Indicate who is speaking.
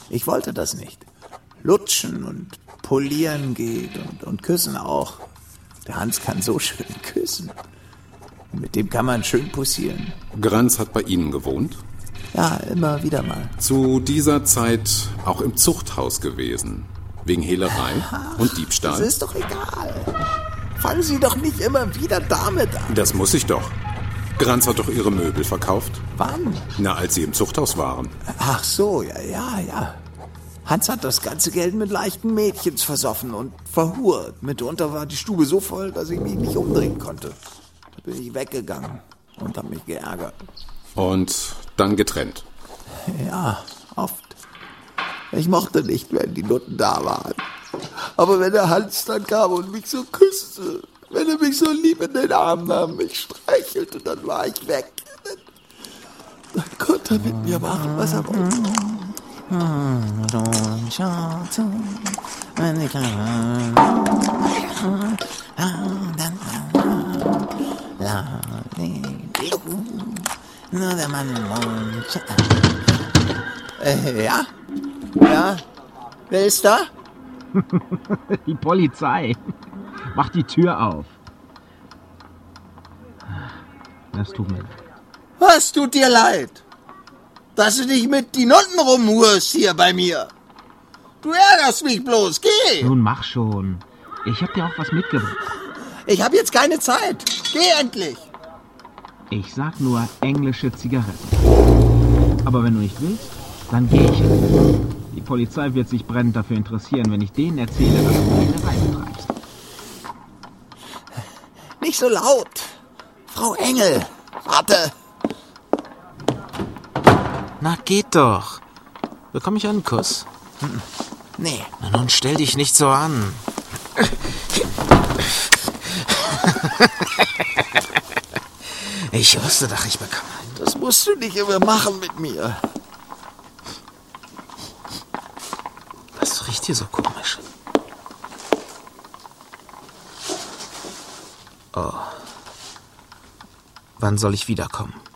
Speaker 1: Ich wollte das nicht. Lutschen und polieren geht und küssen auch. Der Hans kann so schön küssen. Mit dem kann man schön pussieren.
Speaker 2: Granz hat bei Ihnen gewohnt?
Speaker 1: Ja, immer wieder mal.
Speaker 2: Zu dieser Zeit auch im Zuchthaus gewesen. Wegen Hehlerei und Diebstahl.
Speaker 1: Das ist doch egal. Fangen Sie doch nicht immer wieder damit an.
Speaker 2: Das muss ich doch. Granz hat doch Ihre Möbel verkauft.
Speaker 1: Wann?
Speaker 2: Na, als Sie im Zuchthaus waren.
Speaker 1: Ach so, ja. Hans hat das ganze Geld mit leichten Mädchens versoffen und verhurt. Mitunter war die Stube so voll, dass ich mich nicht umdrehen konnte. Da bin ich weggegangen und hab mich geärgert.
Speaker 2: Und dann getrennt.
Speaker 1: Ja, oft. Ich mochte nicht, wenn die Nutten da waren. Aber wenn der Hans dann kam und mich so küsste, wenn er mich so lieb in den Arm nahm, mich streichelte, dann war ich weg. Dann konnte er mit mir machen, was er wollte. Ja? Ja? Wer ist da?
Speaker 3: Die Polizei. Mach die Tür auf. Das tut mir leid.
Speaker 1: Was tut dir leid? Dass du dich mit die Nutten rumhurst hier bei mir. Du ärgerst mich bloß, geh!
Speaker 3: Nun mach schon. Ich hab dir auch was mitgebracht.
Speaker 1: Ich hab jetzt keine Zeit. Geh endlich!
Speaker 3: Ich sag nur englische Zigaretten. Aber wenn du nicht willst, dann geh ich. Die Polizei wird sich brennend dafür interessieren, wenn ich denen erzähle, dass du Hehlerei betreibst.
Speaker 1: Nicht so laut. Frau Engel, warte.
Speaker 4: Na, geht doch. Bekomme ich einen Kuss?
Speaker 1: Nee.
Speaker 4: Na nun, stell dich nicht so an. Ich wusste doch, ich bekomme einen.
Speaker 1: Das musst du nicht immer machen mit mir.
Speaker 4: Was riecht hier so komisch? Oh. Wann soll ich wiederkommen?